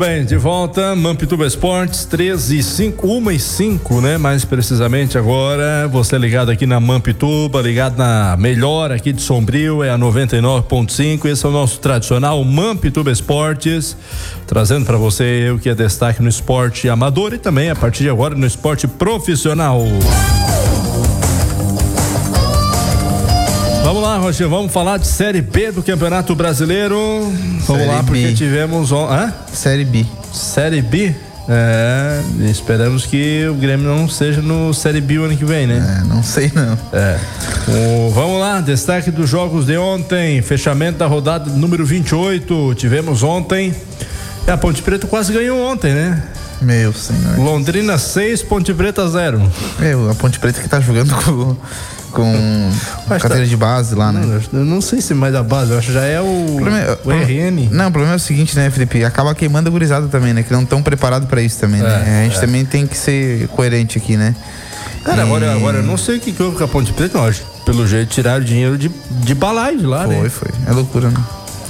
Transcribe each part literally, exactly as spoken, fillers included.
Bem, de volta, Mampituba Esportes, treze e cinco, uma e cinco, né? Mais precisamente agora, você ligado aqui na Mampituba, ligado na melhor aqui de Sombrio, é a noventa e nove ponto cinco, esse é o nosso tradicional Mampituba Esportes, trazendo para você o que é destaque no esporte amador e também a partir de agora no esporte profissional. Vamos lá, Roger, vamos falar de Série B do Campeonato Brasileiro. Vamos série lá, porque B. tivemos... Hã? Série B. Série B? É, esperamos que o Grêmio não seja no Série B o ano que vem, né? É, não sei não. É. O, vamos lá, destaque dos jogos de ontem, fechamento da rodada número vinte e oito, tivemos ontem, a Ponte Preta quase ganhou ontem, né? Meu senhor. Londrina seis, Ponte Preta zero. Meu, a Ponte Preta que tá jogando com... com cadeira tá, de base lá, não, né? Eu não sei se mais da base, eu acho que já é o, o, problema, o R N. Não, o problema é o seguinte, né, Felipe? Acaba queimando a gurizada também, né? Que não estão preparados pra isso também, é, né? A gente é. também tem que ser coerente aqui, né? Cara, e... agora, agora eu não sei o que que houve com a Ponte Preta, não. Pelo jeito tiraram dinheiro de, de balaio de lá, foi, né? Foi, foi. É loucura, né?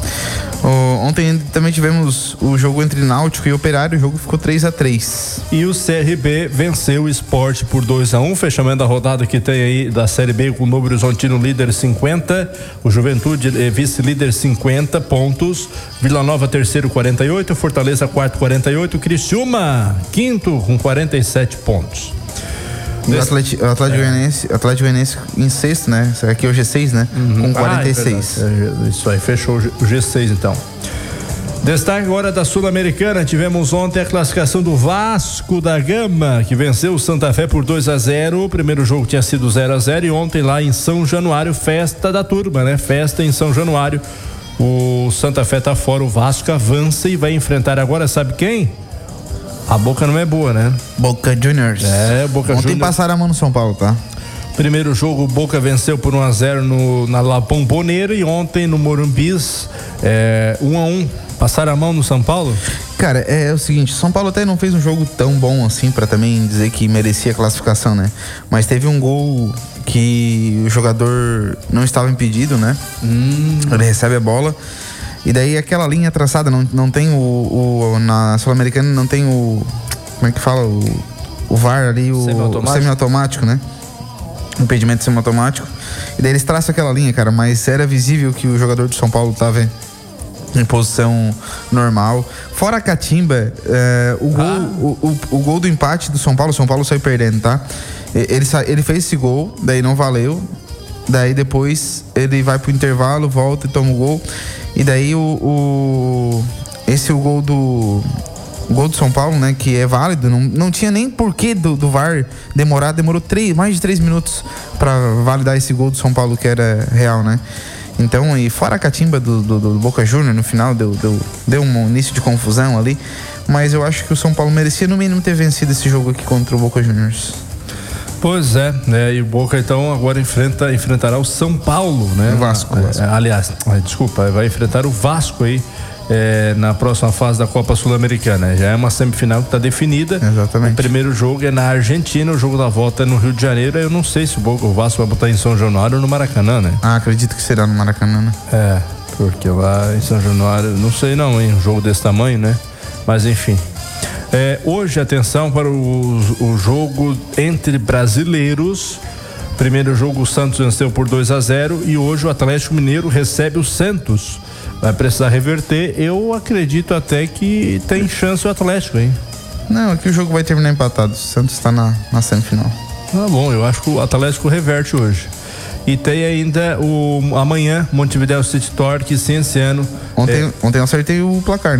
Oh, ontem também tivemos o jogo entre Náutico e Operário, o jogo ficou três a três. E o C R B venceu o Sport por dois a um, fechamento da rodada que tem aí da Série B com o Novo Horizontino líder cinquenta, o Juventude é vice-líder cinquenta pontos, Vila Nova terceiro quarenta e oito, Fortaleza quarto quarenta e oito, Criciúma quinto com quarenta e sete pontos. E o Atlético, o Atlético é. Goianiense, Atlético Goianiense em sexto, né? Aqui é o G seis, né? Uhum. Com quarenta e seis. Ah, é isso aí, fechou o G seis então. Destaque agora da Sul-Americana, tivemos ontem a classificação do Vasco da Gama, que venceu o Santa Fé por dois a zero, o primeiro jogo tinha sido zero a zero e ontem lá em São Januário, festa da turma, né? Festa em São Januário, o Santa Fé tá fora, o Vasco avança e vai enfrentar agora, sabe quem? A Boca não é boa, né? Boca Juniors. É, Boca Juniors. Ontem passaram a mão no São Paulo, tá? Primeiro jogo, o Boca venceu por um a zero no, na La Bombonera e ontem no Morumbis, é, um a um. Passaram a mão no São Paulo? Cara, é, é o seguinte, São Paulo até não fez um jogo tão bom assim pra também dizer que merecia a classificação, né? Mas teve um gol que o jogador não estava impedido, né? Hum. Ele recebe a bola. E daí aquela linha traçada, não, não tem o, o na Sul-Americana não tem o, como é que fala, o, o V A R ali, o semiautomático, semiautomático, né? O impedimento semiautomático. E daí eles traçam aquela linha, cara, mas era visível que o jogador do São Paulo tava em posição normal. Fora a catimba, é, o, gol, ah. o, o, o gol do empate do São Paulo, o São Paulo saiu perdendo, tá? Ele, ele fez esse gol, daí não valeu. Daí depois ele vai pro intervalo, volta e toma o gol. E daí o, o esse é o gol do o gol do São Paulo, né? Que é válido, não, não tinha nem porquê do, do V A R demorar, demorou três, mais de três minutos pra validar esse gol do São Paulo que era real, né? Então, e fora a catimba do, do, do Boca Juniors no final, deu, deu, deu um início de confusão ali, mas eu acho que o São Paulo merecia no mínimo ter vencido esse jogo aqui contra o Boca Juniors. Pois é, né? E o Boca então agora enfrenta, enfrentará o São Paulo, né? O Vasco. É, Vasco. Aliás, desculpa, vai enfrentar o Vasco aí é, na próxima fase da Copa Sul-Americana. Já é uma semifinal que está definida. Exatamente. O primeiro jogo é na Argentina, o jogo da volta é no Rio de Janeiro. Eu não sei se o, Boca, o Vasco vai botar em São Januário ou no Maracanã, né? Ah, acredito que será no Maracanã, né? É, porque lá em São Januário, não sei não, hein? Um jogo desse tamanho, né? Mas enfim. É, hoje, atenção para o, o jogo entre brasileiros. Primeiro jogo, o Santos venceu por dois a zero e hoje o Atlético Mineiro recebe o Santos. Vai precisar reverter. Eu acredito até que tem chance o Atlético, hein? Não, aqui o jogo vai terminar empatado. O Santos está na, na semifinal. Tá bom, eu acho que o Atlético reverte hoje. E tem ainda o amanhã, Montevideo City Torque, Cienciano. Ontem, é... ontem eu acertei o placar, né?